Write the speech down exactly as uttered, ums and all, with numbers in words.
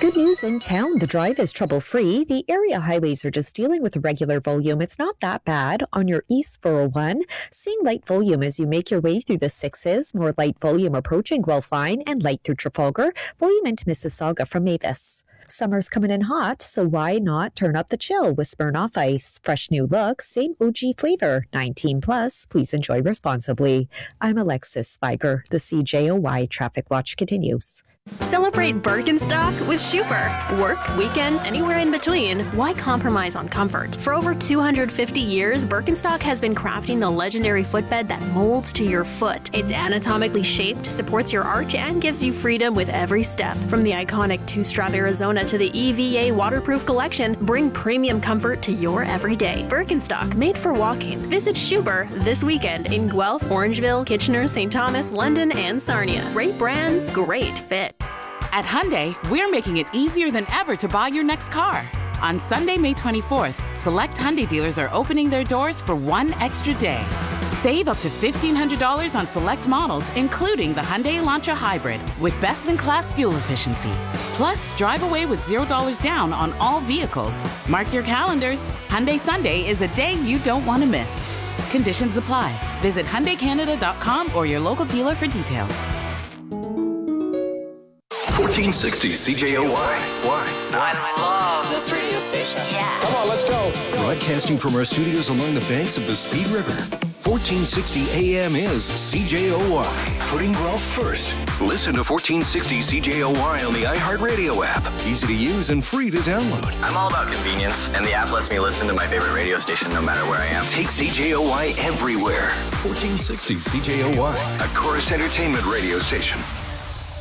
Good news in town. The drive is trouble-free. The area highways are just dealing with regular volume. It's not that bad. On your East four oh one, seeing light volume as you make your way through the sixes, more light volume approaching Guelph Line, and light through Trafalgar, volume into Mississauga from Mavis. Summer's coming in hot, so why not turn up the chill with Smirnoff Ice? Fresh new look, same O G flavor, nineteen plus. Please enjoy responsibly. I'm Alexis Spiger. The C J O Y Traffic Watch continues. Celebrate Birkenstock with Schuper. Work, weekend, anywhere in between. Why compromise on comfort? For over two hundred fifty years, Birkenstock has been crafting the legendary footbed that molds to your foot. It's anatomically shaped, supports your arch, and gives you freedom with every step. From the iconic two-strap Arizona to the E V A waterproof collection, bring premium comfort to your everyday. Birkenstock, made for walking. Visit Schuper this weekend in Guelph, Orangeville, Kitchener, Saint Thomas, London, and Sarnia. Great brands, great fit. At Hyundai, we're making it easier than ever to buy your next car. On Sunday, May twenty-fourth, select Hyundai dealers are opening their doors for one extra day. Save up to fifteen hundred dollars on select models, including the Hyundai Elantra Hybrid, with best-in-class fuel efficiency. Plus, drive away with zero dollars down on all vehicles. Mark your calendars. Hyundai Sunday is a day you don't want to miss. Conditions apply. Visit Hyundai Canada dot com or your local dealer for details. fourteen sixty C J O Y. Why? I love this radio station. Yeah. Come on, let's go. Broadcasting from our studios along the banks of the Speed River. fourteen sixty A M is C J O Y. Putting Guelph first. Listen to fourteen sixty C J O Y on the iHeartRadio app. Easy to use and free to download. I'm all about convenience, and the app lets me listen to my favorite radio station no matter where I am. Take C J O Y everywhere. fourteen sixty C J O Y, a Chorus Entertainment radio station.